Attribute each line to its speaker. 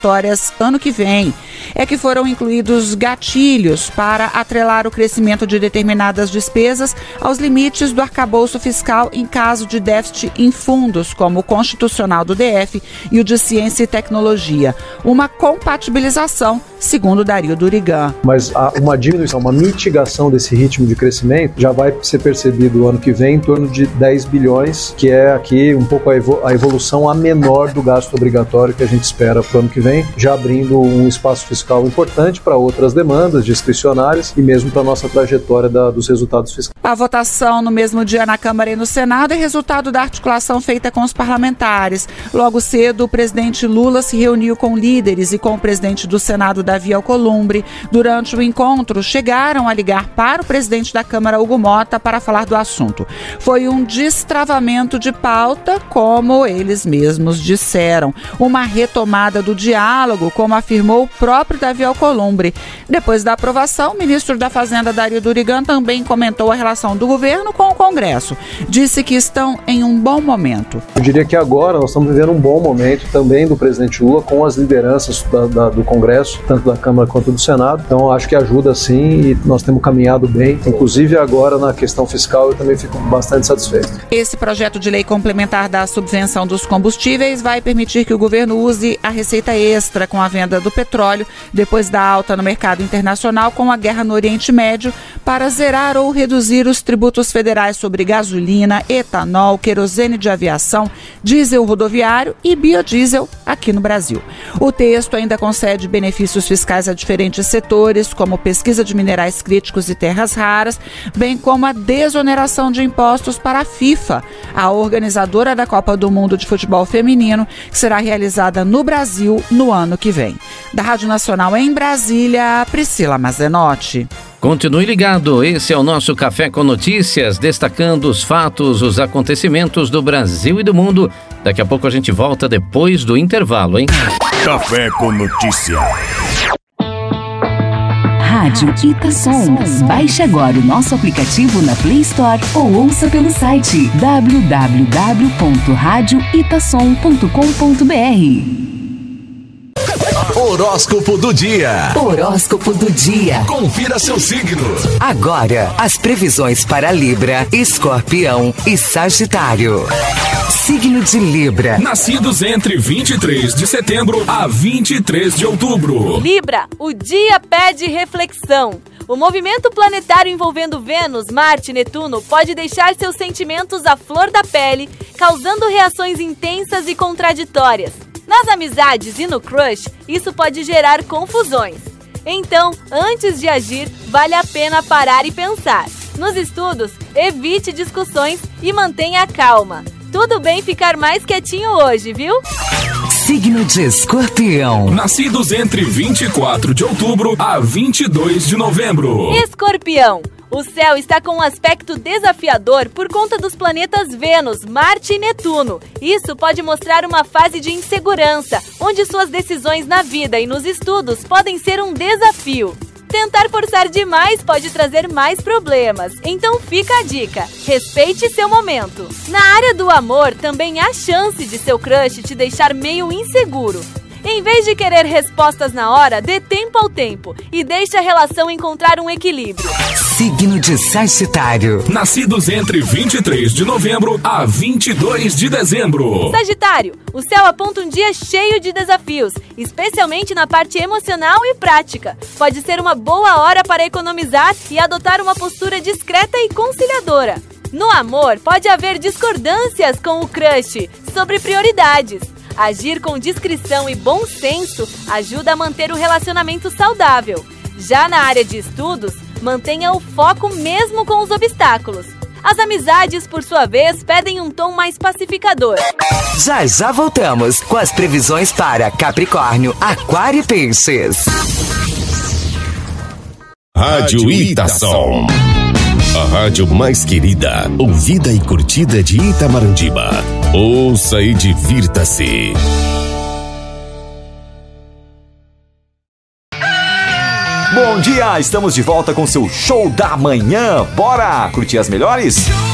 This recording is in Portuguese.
Speaker 1: obrigatórias ano que vem. É que foram incluídos gatilhos para atrelar o crescimento de determinadas despesas aos limites do arcabouço fiscal em caso de déficit em fundos, como o constitucional do DF e o de Ciência e Tecnologia. Uma compatibilização, segundo Dario Durigan.
Speaker 2: Mas uma diminuição, uma mitigação desse ritmo de crescimento já vai ser percebido ano que vem em torno de 10 bilhões, que é aqui um pouco a evolução a menor do gasto obrigatório que a gente espera para o ano que vem, já abrindo um espaço fiscal importante para outras demandas discricionárias e mesmo para a nossa trajetória dos resultados fiscais.
Speaker 1: A votação no mesmo dia na Câmara e no Senado é resultado da articulação feita com os parlamentares. Logo cedo, o presidente Lula se reuniu com líderes e com o presidente do Senado, Davi Alcolumbre. Durante o encontro, chegaram a ligar para o presidente da Câmara, Hugo Mota, para falar do assunto. Foi um destravamento de pauta, como eles mesmos disseram. Uma retomada do diálogo, como afirmou o próprio Davi Alcolumbre. Depois da aprovação, o ministro da Fazenda, Dario Durigan, também comentou a relação do governo com o Congresso. Disse que estão em um bom momento.
Speaker 2: Eu diria que agora nós estamos vivendo um bom momento também do presidente Lula com as lideranças do Congresso, tanto da Câmara quanto do Senado. Então acho que ajuda sim e nós temos caminhado bem. Inclusive agora na questão fiscal eu também fico bastante satisfeito.
Speaker 1: Esse projeto de lei complementar da subvenção dos combustíveis vai permitir que o governo use a receita extra com a venda do petróleo depois da alta no mercado internacional com a guerra no Oriente Médio para zerar ou reduzir os tributos federais sobre gasolina, etanol, querosene de aviação, diesel rodoviário e biodiesel aqui no Brasil. O texto ainda concede benefícios fiscais a diferentes setores, como pesquisa de minerais críticos e terras raras, bem como a desoneração de impostos para a FIFA, a organizadora da Copa do Mundo de Futebol Feminino, que será realizada no Brasil no ano que vem. Da Rádio Nacional em Brasília, Priscila Mazenotti.
Speaker 3: Continue ligado, esse é o nosso Café com Notícias, destacando os fatos, os acontecimentos do Brasil e do mundo. Daqui a pouco a gente volta depois do intervalo, hein?
Speaker 4: Café com Notícia.
Speaker 5: Rádio Itasom. Baixe agora o nosso aplicativo na Play Store ou ouça pelo site www.radioitasom.com.br.
Speaker 4: Horóscopo do dia.
Speaker 5: Horóscopo do dia.
Speaker 4: Confira seu signo.
Speaker 5: Agora, as previsões para Libra, Escorpião e Sagitário. Signo de Libra.
Speaker 4: Nascidos entre 23 de setembro a 23 de outubro.
Speaker 6: Libra, o dia pede reflexão. O movimento planetário envolvendo Vênus, Marte e Netuno pode deixar seus sentimentos à flor da pele, causando reações intensas e contraditórias. Nas amizades e no crush, isso pode gerar confusões. Então, antes de agir, vale a pena parar e pensar. Nos estudos, evite discussões e mantenha a calma. Tudo bem ficar mais quietinho hoje, viu?
Speaker 5: Signo de Escorpião.
Speaker 4: Nascidos entre 24 de outubro a 22 de novembro.
Speaker 6: Escorpião. O céu está com um aspecto desafiador por conta dos planetas Vênus, Marte e Netuno. Isso pode mostrar uma fase de insegurança, onde suas decisões na vida e nos estudos podem ser um desafio. Tentar forçar demais pode trazer mais problemas, então fica a dica, respeite seu momento. Na área do amor, também há chance de seu crush te deixar meio inseguro. Em vez de querer respostas na hora, dê tempo ao tempo e deixe a relação encontrar um equilíbrio.
Speaker 5: Signo de Sagitário.
Speaker 4: Nascidos entre 23 de novembro a 22 de dezembro.
Speaker 6: Sagitário, o céu aponta um dia cheio de desafios, especialmente na parte emocional e prática. Pode ser uma boa hora para economizar e adotar uma postura discreta e conciliadora. No amor, pode haver discordâncias com o crush sobre prioridades. Agir com discrição e bom senso ajuda a manter o relacionamento saudável. Já na área de estudos, mantenha o foco mesmo com os obstáculos. As amizades, por sua vez, pedem um tom mais pacificador.
Speaker 5: Já voltamos com as previsões para Capricórnio, Aquário e Peixes.
Speaker 4: Rádio Itasom. A rádio mais querida, ouvida e curtida de Itamarandiba. Ouça e divirta-se.
Speaker 7: Bom dia, estamos de volta com seu show da manhã. Bora curtir as melhores?